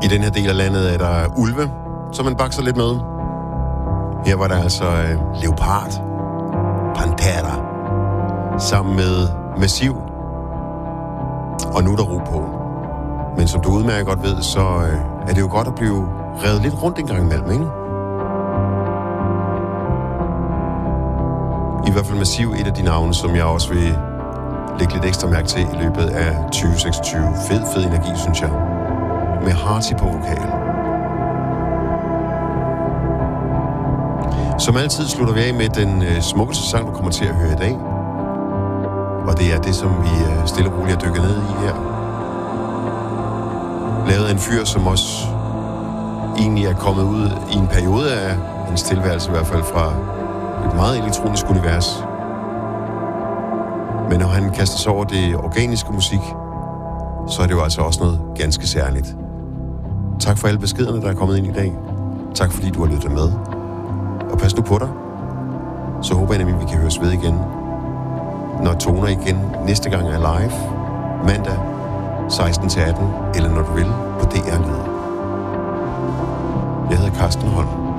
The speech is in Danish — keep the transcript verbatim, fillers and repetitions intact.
I den her del af landet er der ulve, som man bakser lidt med. Her var der altså øh, leopard, pantera, sammen med massiv. Og nu er der ro på. Men som du udmærket godt ved, så øh, er det jo godt at blive revet lidt rundt en gang imellem, ikke? I hvert fald massiv et af de navne, som jeg også vil lægge lidt ekstra mærke til i løbet af tyve seksogtyve. Fed, fed energi, synes jeg. Med Harty på vokal. Som altid slutter vi af med den øh, smukkeste sang, du kommer til at høre i dag. Og det er det, som vi øh, stille og roligt er dykket ned i her. Lavet af en fyr, som også egentlig er kommet ud i en periode af hans tilværelse, i hvert fald fra et meget elektronisk univers. Men når han kaster sig over det organiske musik, så er det jo altså også noget ganske særligt. Tak for alle beskederne, der er kommet ind i dag. Tak fordi du har lyttet med. Og pas nu på dig. Så håber jeg nemlig, at vi kan høres ved igen, når Toner igen næste gang er live. Mandag seksten til atten, eller når du vil, på D R Lyd. Jeg hedder Carsten Holm.